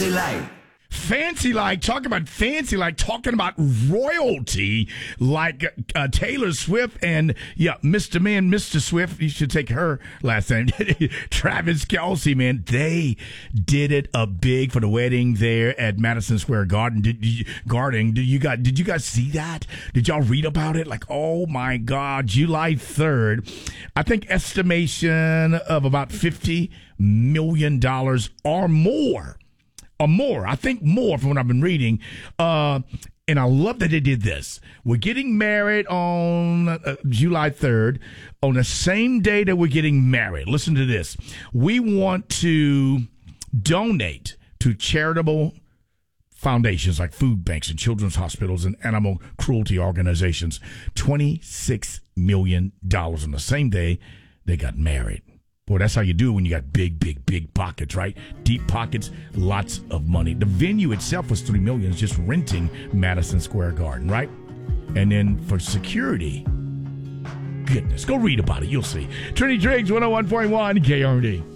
Fancy like, talking about fancy like, talking about royalty like Taylor Swift and, Mr. Man, Mr. Swift, you should take her last name, Travis Kelce, man, they did it a big for the wedding there at Madison Square Garden. Did you guys see that? Did y'all read about it? Like, oh my God, July 3rd, I think estimation of about $50 million or more. Or more. I think more from what I've been reading. And I love that they did this. We're getting married on July 3rd. On the same day that we're getting married, listen to this. We want to donate to charitable foundations like food banks and children's hospitals and animal cruelty organizations. $26 million on the same day they got married. Boy, that's how you do it when you got big pockets, right? Deep pockets, lots of money. The venue itself was $3 million, just renting Madison Square Garden, right? And then for security, goodness, go read about it. You'll see. Trinity Driggs, 101.1 KRD.